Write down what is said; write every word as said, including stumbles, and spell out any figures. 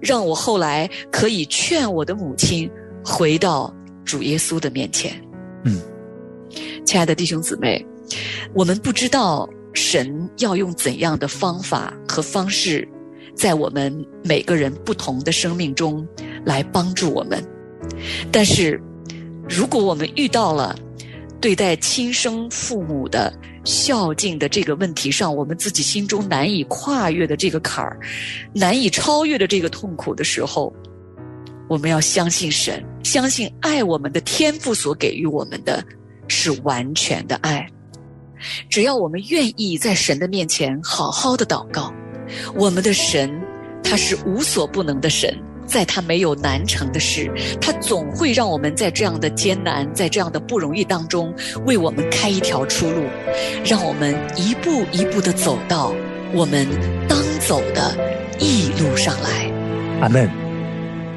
让我后来可以劝我的母亲回到主耶稣的面前。 嗯， 亲爱的弟兄姊妹，我们不知道神要用怎样的方法和方式在我们每个人不同的生命中来帮助我们，但是如果我们遇到了对待亲生父母的孝敬的这个问题上，我们自己心中难以跨越的这个坎儿，难以超越的这个痛苦的时候，我们要相信神，相信爱我们的天父所给予我们的是完全的爱。只要我们愿意在神的面前好好的祷告，我们的神他是无所不能的神，在他没有难成的事，他总会让我们在这样的艰难，在这样的不容易当中为我们开一条出路，让我们一步一步地走到我们当走的义路上来。 阿们。